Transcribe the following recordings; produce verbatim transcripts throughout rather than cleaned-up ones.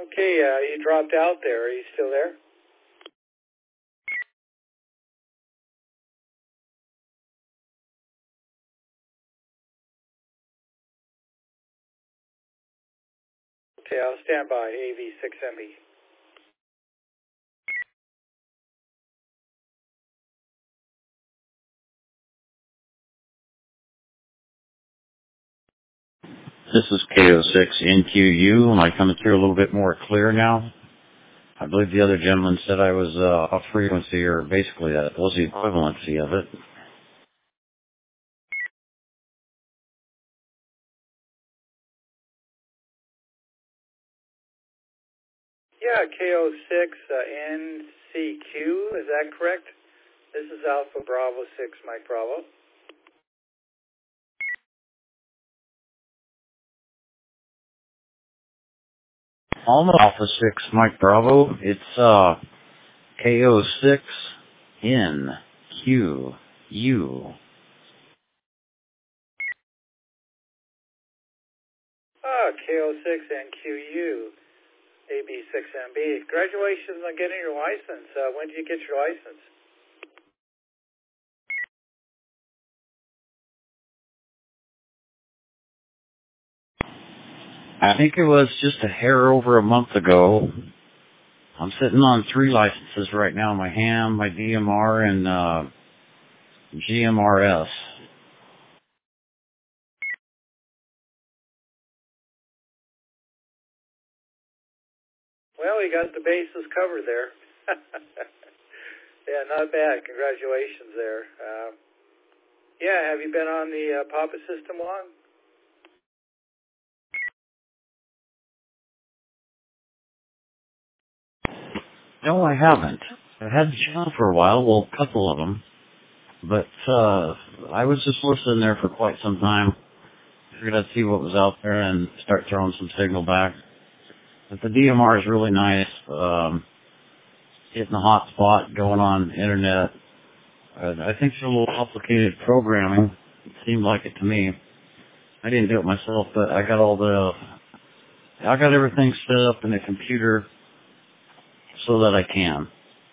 Okay, uh, you dropped out there. Are you still there? Okay, I'll stand by. A V six M B. This is K O six N Q U. Am I coming through a little bit more clear now? I believe the other gentleman said I was uh, off frequency, or basically that was the equivalency of it. Yeah, K O six uh, N C Q, is that correct? This is Alpha Bravo six, Mike Bravo. Almost Alpha six, Mike Bravo. It's uh, K O six N Q U. Ah, K O six N Q U, A B six M B. Congratulations on getting your license. Uh, when did you get your license? I think it was just a hair over a month ago. I'm sitting on three licenses right now, my ham, my D M R, and uh, G M R S. Well, you got the bases covered there. Yeah, not bad. Congratulations there. Uh, yeah, have you been on the uh, Papa system long? No, I haven't. I had the channel for a while, well, a couple of them, but uh, I was just listening there for quite some time. Figured I'd see what was out there and start throwing some signal back. But the D M R is really nice. Um, hitting the hot spot, going on the internet. Uh, I think it's a little complicated programming. It seemed like it to me. I didn't do it myself, but I got all the, I got everything set up in the computer so that I can.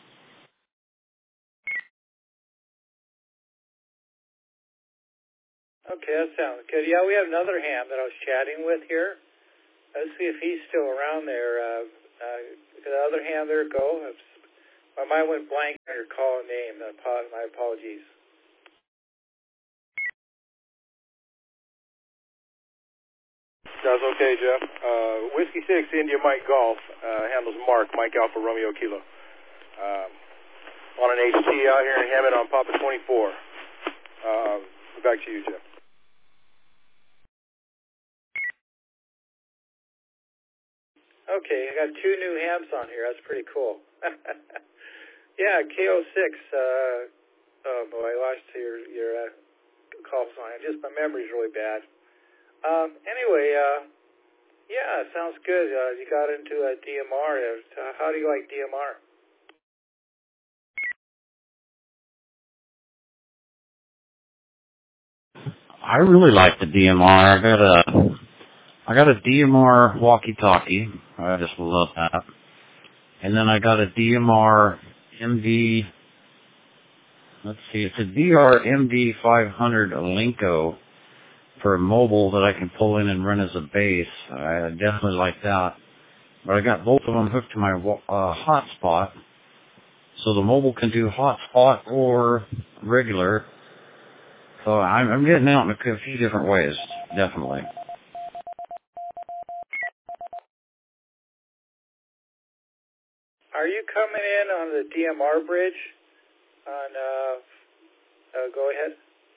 Okay, that sounds good. Yeah, we have another ham that I was chatting with here. Let's see if he's still around there. Uh, uh, the other ham, there it go. My mind went blank on your call and name. My apologies. That's okay, Jeff. Uh, Whiskey six, India Mike Golf, uh, handles Mark, Mike Alpha Romeo Kilo. Um, on an H T out here in Hammond on Papa twenty-four. Uh, back to you, Jeff. Okay, I got two new hams on here. That's pretty cool. Yeah, K O six. Uh, oh boy, I lost your your uh, call sign. Just my memory's really bad. Um, anyway, uh, yeah, sounds good. Uh, you got into a D M R. Uh, how do you like D M R? I really like the D M R. I got a, I got a D M R walkie-talkie. I just love that. And then I got a D M R M D, let's see, it's a D R M D five hundred Linko for a mobile that I can pull in and run as a base. I definitely like that. But I got both of them hooked to my uh, hotspot. So the mobile can do hotspot or regular. So I'm, I'm getting out in a few different ways, definitely. Are you coming in on the D M R bridge? On uh, uh go ahead.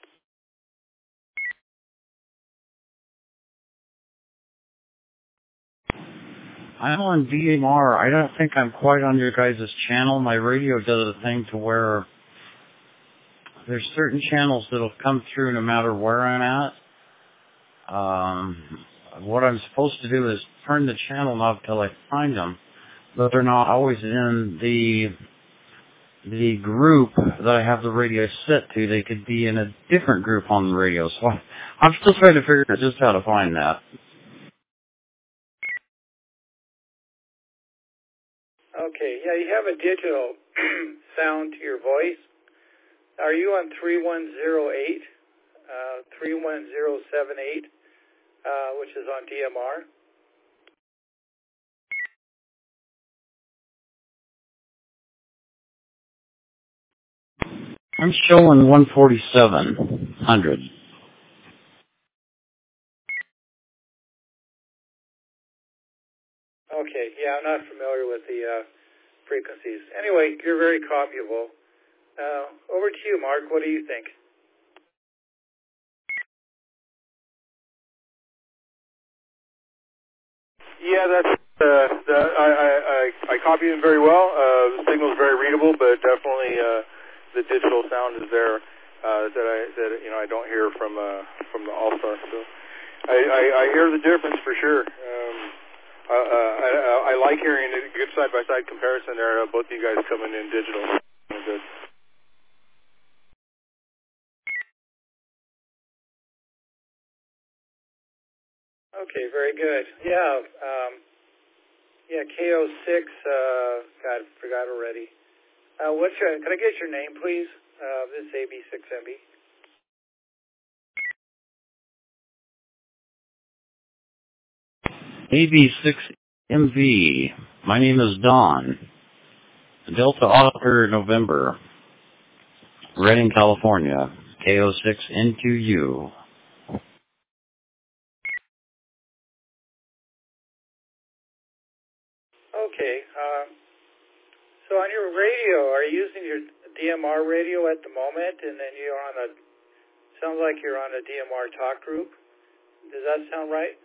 I'm on D M R. I don't think I'm quite on your guys' channel. My radio does a thing to where there's certain channels that'll come through no matter where I'm at. Um, what I'm supposed to do is turn the channel knob till I find them, but they're not always in the the group that I have the radio set to. They could be in a different group on the radio, so I'm still trying to figure out just how to find that. Okay, yeah, you have a digital sound to your voice. Are you on three one zero eight, uh, three one zero seven eight, uh, which is on D M R? I'm showing one forty-seven hundred. Okay, yeah, I'm not familiar with the uh, frequencies. Anyway, you're very copyable. Uh, over to you, Mark. What do you think? Yeah, that's uh, the, I, I, I, I copy them very well. Uh, the signal's very readable, but definitely uh, the digital sound is there uh, that I that you know I don't hear from uh, from the All-Star. So I, I, I hear the difference for sure. Um, uh, uh, I, I like hearing a good side-by-side comparison there. Uh, both of you guys coming in digital. Good. Okay, very good. Yeah, um, yeah, K O six, uh, God, forgot already. Uh, what's your, can I get your name, please? Uh, this is A B six M B. A B six M V. My name is Don. Delta Oscar November. Redding, California. K O six N Q U. Okay, um, so on your radio, are you using your D M R radio at the moment, and then you're on a, sounds like you're on a D M R talk group? Does that sound right?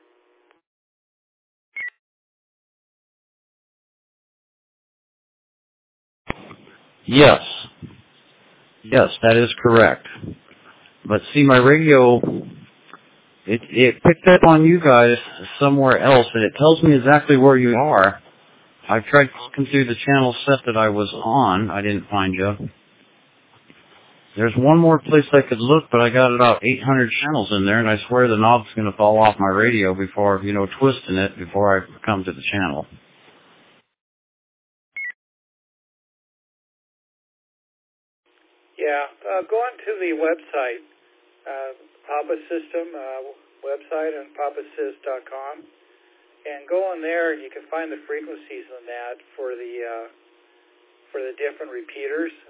Yes. Yes, that is correct. But see, my radio, it, it picked up on you guys somewhere else, and it tells me exactly where you are. I tried looking through the channel set that I was on. I didn't find you. There's one more place I could look, but I got about eight hundred channels in there, and I swear the knob's going to fall off my radio before, you know, twisting it before I come to the channel. Yeah, uh, go on to the website, uh, Papa System uh, website on papasys dot com, and go on there. You can find the frequencies on that for the uh, for the different repeaters.